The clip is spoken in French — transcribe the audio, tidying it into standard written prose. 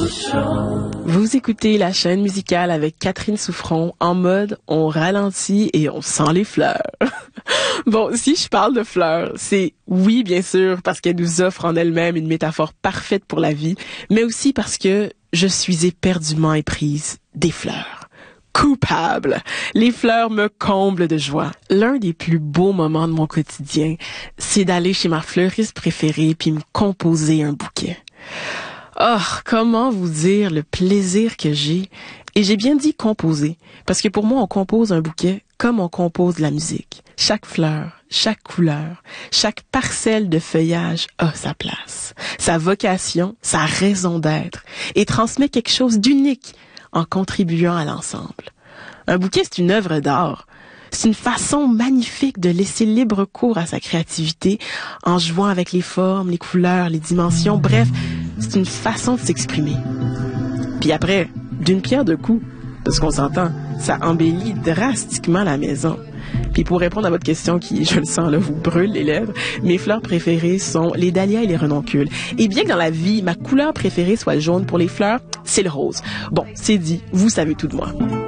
Vous écoutez la chaîne musicale avec Catherine Souffron en mode on ralentit et on sent les fleurs. Bon, si je parle de fleurs, c'est oui, bien sûr, parce qu'elle nous offre en elle-même une métaphore parfaite pour la vie, mais aussi parce que je suis éperdument éprise des fleurs. Coupable. Les fleurs me comblent de joie. L'un des plus beaux moments de mon quotidien, c'est d'aller chez ma fleuriste préférée puis me composer un bouquet. Oh, comment vous dire le plaisir que j'ai? Et j'ai bien dit composer, parce que pour moi, on compose un bouquet comme on compose de la musique. Chaque fleur, chaque couleur, chaque parcelle de feuillage a sa place, sa vocation, sa raison d'être, et transmet quelque chose d'unique en contribuant à l'ensemble. Un bouquet, c'est une œuvre d'art. C'est une façon magnifique de laisser libre cours à sa créativité en jouant avec les formes, les couleurs, les dimensions. Bref, c'est une façon de s'exprimer. Puis après, d'une pierre deux coups, parce qu'on s'entend, ça embellit drastiquement la maison. Puis pour répondre à votre question qui, je le sens là, vous brûle les lèvres, mes fleurs préférées sont les dahlias et les renoncules. Et bien que dans la vie, ma couleur préférée soit le jaune, pour les fleurs, c'est le rose. Bon, c'est dit, vous savez tout de moi.